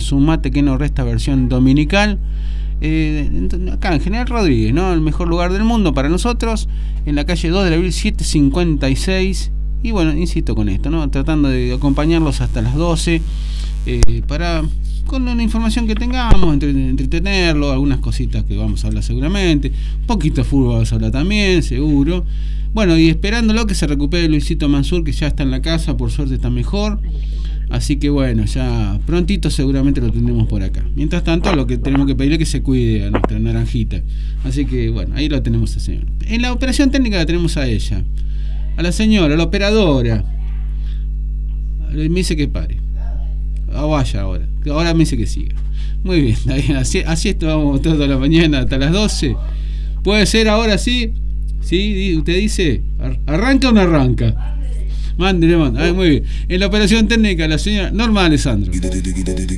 Hacemos un mate que nos resta versión dominical. Acá en General Rodríguez, ¿no? El mejor lugar del mundo para nosotros, en la calle 2 de abril 756. Y bueno, insisto con esto, ¿no? Tratando de acompañarlos hasta las 12 para, con la información que tengamos, entretenerlo, algunas cositas que vamos a hablar seguramente, un poquito de fútbol vamos a hablar también, seguro. Bueno, y esperándolo que se recupere Luisito Mansur, que ya está en la casa, por suerte está mejor. Así que bueno, ya prontito seguramente lo tendremos por acá. Mientras tanto, lo que tenemos que pedirle es que se cuide a nuestra naranjita. Así que bueno, ahí lo tenemos al señor. En la operación técnica la tenemos a ella, a la señora, a la operadora. Me dice que pare. Vaya ahora. Ahora me dice que siga. Muy bien, así estamos toda la mañana hasta las 12. ¿Puede ser ahora sí? ¿Sí? ¿Usted dice? ¿Arranca o no arranca? Mándele. Muy bien. En la operación técnica, la señora Norma Alessandro.